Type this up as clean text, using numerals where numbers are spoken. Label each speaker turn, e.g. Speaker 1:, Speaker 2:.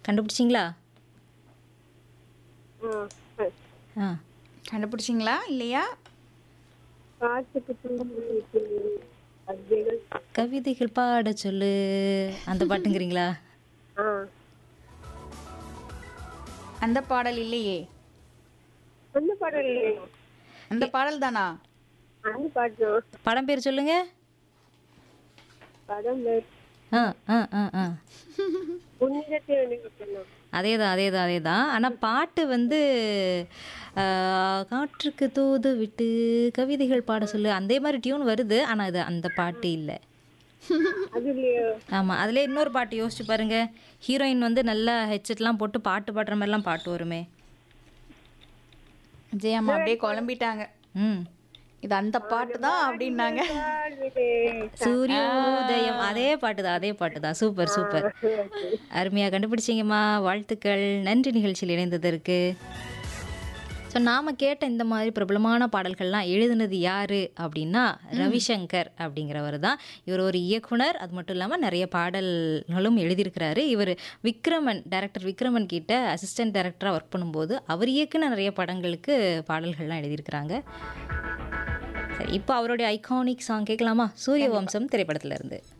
Speaker 1: கண்டுபிடிச்சிங்களா? ஆ
Speaker 2: கண்டுபிடிச்சிங்களா இல்லையா?
Speaker 3: காற்றுக்கு தூது கவிதைகள்.
Speaker 1: கவிதைகள் பாட சொல்லு அந்த பாட்டுங்கிறீங்களா?
Speaker 3: ஆ
Speaker 2: அந்த பாடல் இல்லையே.
Speaker 3: அந்த பாடல் இல்லையா?
Speaker 2: அந்த பாடல் தானா?
Speaker 3: அந்த பாட்டு
Speaker 1: படம் பேர் சொல்லுங்க.
Speaker 3: படம் வேறு.
Speaker 1: ஆ ஆ ஆ ஆ
Speaker 3: புனிதத்தை நினைக்கணும்.
Speaker 1: அதேதான் அதேதான் அதேதான். ஆனால் பாட்டு வந்து காற்றுக்கு தூது விட்டு கவிதைகள் பாட சொல்லு அதே மாதிரி டியூன் வருது. ஆனால் அது அந்த பாட்டு இல்லை.
Speaker 3: அது இல்லையா?
Speaker 1: ஆமாம், அதிலே இன்னொரு பாட்டு யோசிச்சு பாருங்க. ஹீரோயின் வந்து நல்லா ஹெட்செட்லாம் போட்டு பாட்டு பாடுற மாதிரிலாம் பாட்டு வருமே.
Speaker 2: ஜெயம்மா அப்படியே குழம்பிட்டாங்க.
Speaker 1: ம்
Speaker 2: இது அந்த பாட்டு தான் அப்படின்னாங்க.
Speaker 1: சூரியோதயம் அதே பாட்டு தான் அதே பாட்டு தான். சூப்பர் சூப்பர், அருமையாக கண்டுபிடிச்சிங்கம்மா. வாழ்த்துக்கள், நன்றி நிகழ்ச்சியில் இணைந்ததற்கு. ஸோ நாம் கேட்ட இந்த மாதிரி பிரபலமான பாடல்கள்லாம் எழுதுனது யார் அப்படின்னா ரவிசங்கர் அப்படிங்கிறவர் தான். இவர் ஒரு இயக்குனர், அது மட்டும் இல்லாமல் நிறைய பாடல்களும் எழுதியிருக்கிறாரு. இவர் விக்ரமன் டைரக்டர் விக்ரமன் கிட்ட அசிஸ்டன்ட் டைரக்டராக ஒர்க் பண்ணும்போது அவர் இயக்குன நிறைய படங்களுக்கு பாடல்கள்லாம் எழுதியிருக்கிறாங்க. சரி, இப்போ அவருடைய ஐகானிக் சாங் கேட்கலாமா? சூரிய வம்சம் திரைப்படத்துல இருந்து.